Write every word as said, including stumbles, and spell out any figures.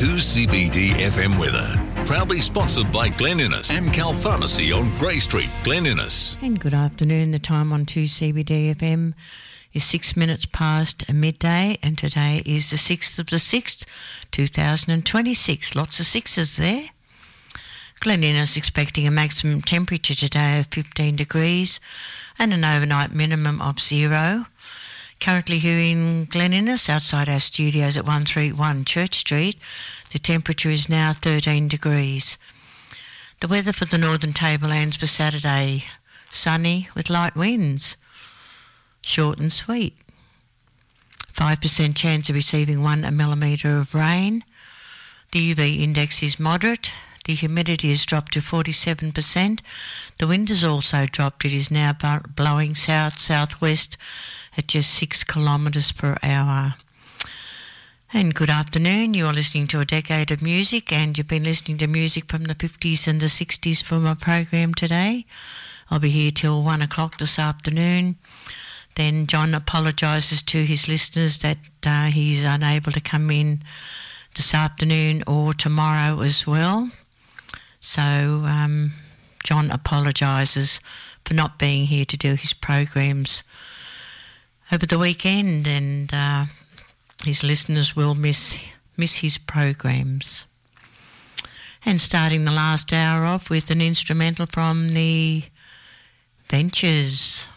two C B D F M weather. Proudly sponsored by Glen Innes, Amcal Pharmacy on Grey Street, Glen Innes. And good afternoon. The time on two C B D F M is six minutes past midday, and today is the sixth of the sixth, two thousand twenty-six. Lots of sixes there. Glen Innes expecting a maximum temperature today of fifteen degrees and an overnight minimum of zero. Currently here in Glen Innes, outside our studios at one thirty-one Church Street, the temperature is now thirteen degrees. The weather for the Northern Tablelands for Saturday, sunny with light winds. Short and sweet. five percent chance of receiving one millimetre of rain. The U V index is moderate. The humidity has dropped to forty-seven percent. The wind has also dropped. It is now blowing south-southwest at just six kilometres per hour. And good afternoon. You are listening to A Decade of Music, and you've been listening to music from the fifties and the sixties for my program today. I'll be here till one o'clock this afternoon. Then John apologises to his listeners that uh, he's unable to come in this afternoon or tomorrow as well. So um, John apologises for not being here to do his programs over the weekend, and uh, his listeners will miss miss his programs. And starting the last hour off with an instrumental from the Ventures.